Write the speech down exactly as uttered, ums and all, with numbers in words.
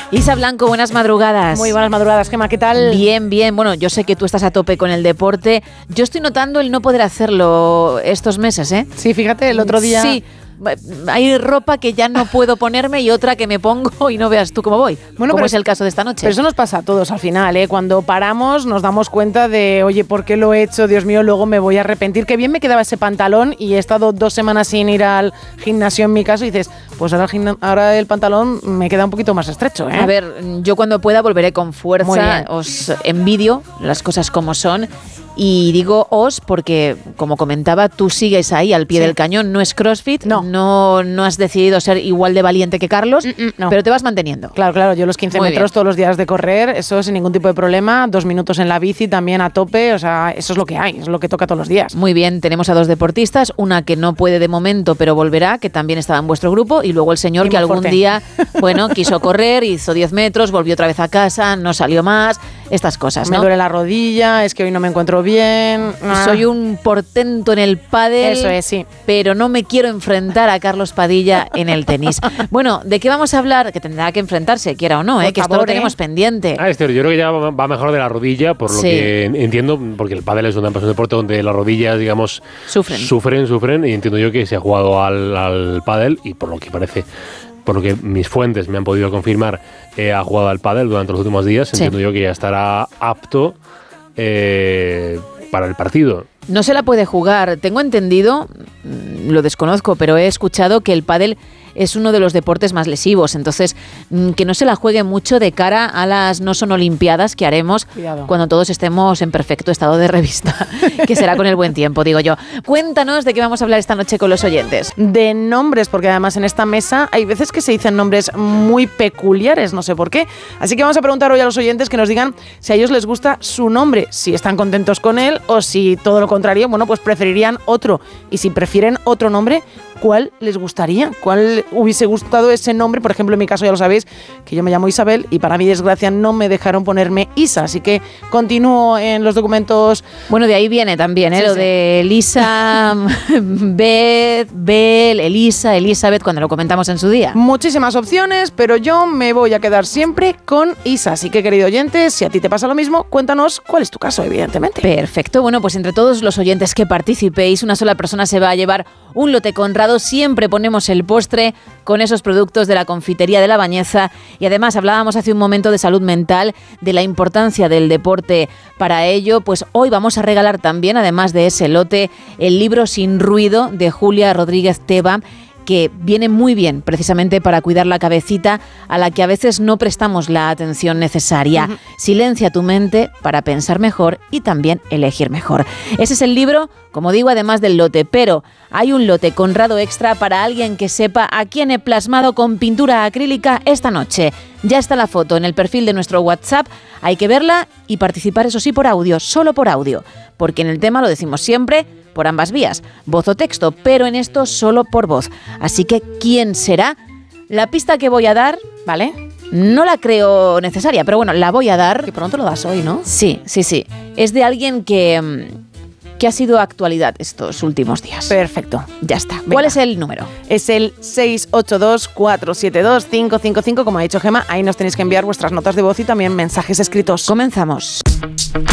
Isa Blanco, buenas madrugadas. Muy buenas madrugadas, Gemma, ¿qué tal? Bien, bien. Bueno, yo sé que tú estás a tope con el deporte. Yo estoy notando el no poder hacerlo estos meses, ¿eh? Sí, fíjate, el otro día... Sí. Hay ropa que ya no puedo ponerme y otra que me pongo y no veas tú cómo voy. Bueno, como pero es el caso de esta noche. Pero eso nos pasa a todos al final, ¿eh? Cuando paramos nos damos cuenta de, oye, ¿por qué lo he hecho? Dios mío, luego me voy a arrepentir. Qué bien me quedaba ese pantalón y he estado dos semanas sin ir al gimnasio en mi caso y dices, pues ahora el, gimna- ahora el pantalón me queda un poquito más estrecho, ¿eh? A ver, yo cuando pueda volveré con fuerza. Os envidio las cosas como son. Y digo os porque, como comentaba, tú sigues ahí al pie sí. del cañón. No es CrossFit, no. no no has decidido ser igual de valiente que Carlos, mm, mm, no. pero te vas manteniendo. Claro, claro, yo los quince Muy metros bien. Todos los días de correr, eso sin ningún tipo de problema. Dos minutos en la bici también a tope, o sea, eso es lo que hay, es lo que toca todos los días. Muy bien, tenemos a dos deportistas, una que no puede de momento, pero volverá, que también estaba en vuestro grupo, y luego el señor y que algún fuerte. día, bueno, quiso correr, hizo diez metros, volvió otra vez a casa, no salió más, estas cosas, ¿no? Me duele la rodilla, es que hoy no me encuentro bien. Ah. Soy un portento en el pádel. Eso es, sí. Pero no me quiero enfrentar a Carlos Padilla en el tenis. Bueno, ¿de qué vamos a hablar? Que tendrá que enfrentarse, quiera o no, ¿eh? que esto lo tenemos eh. pendiente. Ah, este, yo creo que ya va mejor de la rodilla, por lo sí. que entiendo, porque el pádel es un, es un deporte donde las rodillas, digamos, sufren, sufren, sufren, y entiendo yo que se ha jugado al, al pádel, y por lo que parece... por lo que mis fuentes me han podido confirmar, eh, ha jugado al pádel durante los últimos días, entiendo sí. yo que ya estará apto eh, para el partido. No se la puede jugar. Tengo entendido, lo desconozco, pero he escuchado que el pádel es uno de los deportes más lesivos, entonces que no se la juegue mucho de cara a las no son olimpiadas que haremos Cuidado. cuando todos estemos en perfecto estado de revista, que será con el buen tiempo, digo yo. Cuéntanos de qué vamos a hablar esta noche con los oyentes. De nombres, porque además en esta mesa hay veces que se dicen nombres muy peculiares, no sé por qué. Así que vamos a preguntar hoy a los oyentes que nos digan si a ellos les gusta su nombre, si están contentos con él o si todo lo contrario, bueno, pues preferirían otro. Y si prefieren otro nombre, ¿cuál les gustaría? ¿Cuál hubiese gustado ese nombre? Por ejemplo, en mi caso ya lo sabéis, que yo me llamo Isabel y para mi desgracia no me dejaron ponerme Isa, así que continúo en los documentos. Bueno, de ahí viene también, ¿eh? Sí, lo sí. de Elisa, Beth, Bel, Elisa, Elizabeth, cuando lo comentamos en su día. Muchísimas opciones, pero yo me voy a quedar siempre con Isa, así que querido oyente, si a ti te pasa lo mismo, cuéntanos cuál es tu caso, evidentemente. Perfecto, bueno, pues entre todos los oyentes que participéis, una sola persona se va a llevar un lote Conrado. Siempre ponemos el postre con esos productos de la confitería de La Bañeza y además hablábamos hace un momento de salud mental, de la importancia del deporte para ello, pues hoy vamos a regalar también, además de ese lote, el libro Sin Ruido de Julia Rodríguez Teba, que viene muy bien precisamente para cuidar la cabecita a la que a veces no prestamos la atención necesaria. Uh-huh. Silencia tu mente para pensar mejor y también elegir mejor. Ese es el libro, como digo, además del lote, pero hay un lote Conrado extra para alguien que sepa a quién he plasmado con pintura acrílica esta noche. Ya está la foto en el perfil de nuestro WhatsApp, hay que verla y participar, eso sí, por audio, solo por audio, porque en el tema, lo decimos siempre, por ambas vías, voz o texto, pero en esto solo por voz. Así que, ¿quién será? La pista que voy a dar, ¿vale? No la creo necesaria, pero bueno, la voy a dar. Que pronto lo das hoy, ¿no? Sí, sí, sí. Es de alguien que, que ha sido actualidad estos últimos días. Perfecto. Ya está. Venga. ¿Cuál es el número? Es el seis ocho dos, cuatro siete dos, cinco cinco cinco, como ha dicho Gemma. Ahí nos tenéis que enviar vuestras notas de voz y también mensajes escritos. Comenzamos.